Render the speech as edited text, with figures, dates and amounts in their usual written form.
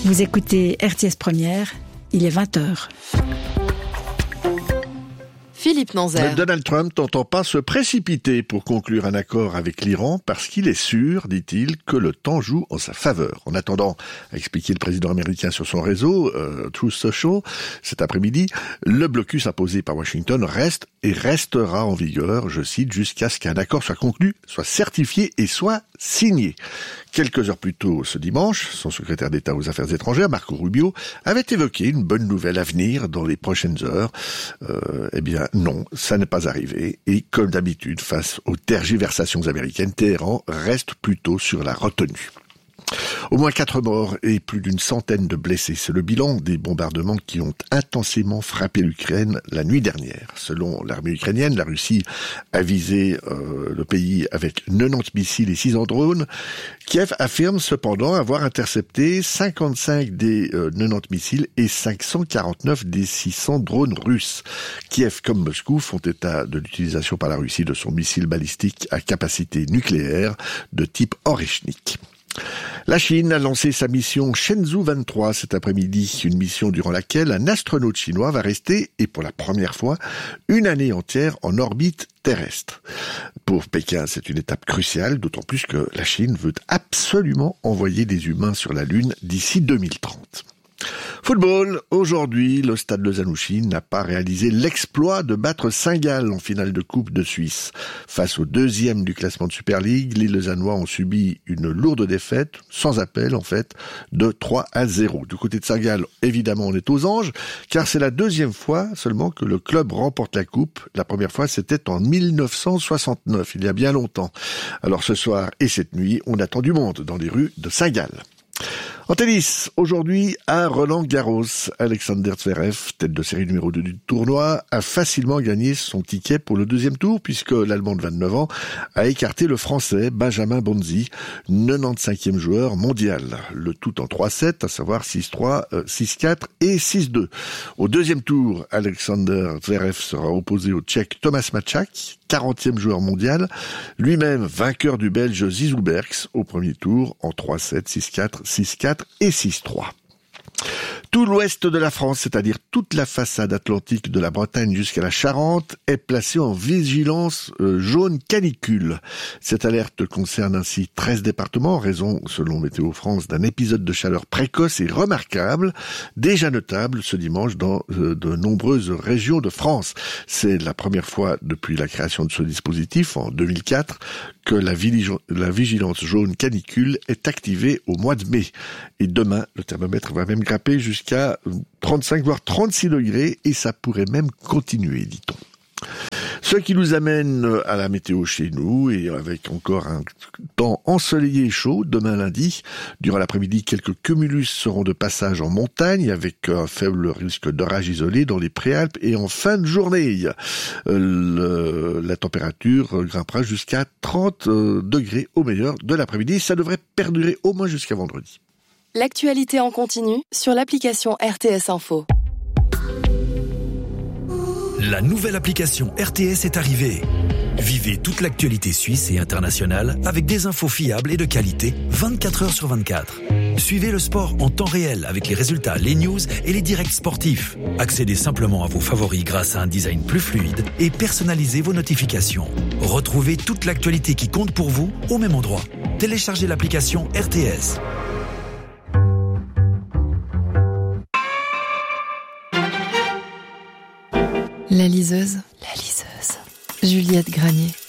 Vous écoutez RTS Première, il est 20h. Philippe Nanzer. Mais Donald Trump n'entend pas se précipiter pour conclure un accord avec l'Iran parce qu'il est sûr, dit-il, que le temps joue en sa faveur. En attendant, a expliqué le président américain sur son réseau, Truth Social, cet après-midi, le blocus imposé par Washington reste et restera en vigueur, je cite, jusqu'à ce qu'un accord soit conclu, soit certifié et soit signé. Quelques heures plus tôt ce dimanche, son secrétaire d'État aux Affaires étrangères, Marco Rubio, avait évoqué une bonne nouvelle à venir dans les prochaines heures. Eh bien, non, ça n'est pas arrivé. Et comme d'habitude, face aux tergiversations américaines, Téhéran reste plutôt sur la retenue. Au moins 4 morts et plus d'une centaine de blessés. C'est le bilan des bombardements qui ont intensément frappé l'Ukraine la nuit dernière. Selon l'armée ukrainienne, la Russie a visé le pays avec 90 missiles et 600 drones. Kiev affirme cependant avoir intercepté 55 des 90 missiles et 549 des 600 drones russes. Kiev comme Moscou font état de l'utilisation par la Russie de son missile balistique à capacité nucléaire de type Oreshnik. La Chine a lancé sa mission Shenzhou 23 cet après-midi, une mission durant laquelle un astronaute chinois va rester, et pour la première fois, une année entière en orbite terrestre. Pour Pékin, c'est une étape cruciale, d'autant plus que la Chine veut absolument envoyer des humains sur la Lune d'ici 2030. Football, aujourd'hui, le stade de Zanouchi n'a pas réalisé l'exploit de battre Saint-Gall en finale de Coupe de Suisse. Face au deuxième du classement de Super League, les Lausannois ont subi une lourde défaite, sans appel en fait, de 3-0. Du côté de Saint-Gall, évidemment, on est aux anges, car c'est la deuxième fois seulement que le club remporte la Coupe. La première fois, c'était en 1969, il y a bien longtemps. Alors ce soir et cette nuit, on attend du monde dans les rues de Saint-Gall. En tennis, aujourd'hui, à Roland-Garros, Alexander Zverev, tête de série numéro 2 du tournoi, a facilement gagné son ticket pour le deuxième tour, puisque l'Allemand de 29 ans a écarté le Français Benjamin Bonzi, 95e joueur mondial. Le tout en 3-7, à savoir 6-3, 6-4 et 6-2. Au deuxième tour, Alexander Zverev sera opposé au Tchèque Thomas Mačák, 40e joueur mondial, lui-même vainqueur du Belge Zizou Berks au premier tour en 3-7, 6-4, 6-4 et 6-3. Tout l'ouest de la France, c'est-à-dire toute la façade atlantique de la Bretagne jusqu'à la Charente, est placée en vigilance jaune canicule. Cette alerte concerne ainsi 13 départements, en raison, selon Météo France, d'un épisode de chaleur précoce et remarquable, déjà notable ce dimanche dans de nombreuses régions de France. C'est la première fois depuis la création de ce dispositif, en 2004, que la vigilance jaune canicule est activée au mois de mai. Et demain, le thermomètre va même grimper jusqu'à 35 voire 36 degrés et ça pourrait même continuer, dit-on. Ce qui nous amène à la météo chez nous et avec encore un temps ensoleillé et chaud demain lundi. Durant l'après-midi, quelques cumulus seront de passage en montagne avec un faible risque d'orage isolé dans les préalpes et en fin de journée. La température grimpera jusqu'à 30 degrés au meilleur de l'après-midi. Ça devrait perdurer au moins jusqu'à vendredi. L'actualité en continu sur l'application RTS Info. La nouvelle application RTS est arrivée. Vivez toute l'actualité suisse et internationale avec des infos fiables et de qualité 24 heures sur 24. Suivez le sport en temps réel avec les résultats, les news et les directs sportifs. Accédez simplement à vos favoris grâce à un design plus fluide et personnalisez vos notifications. Retrouvez toute l'actualité qui compte pour vous au même endroit. Téléchargez l'application RTS. La liseuse. Juliette Granier.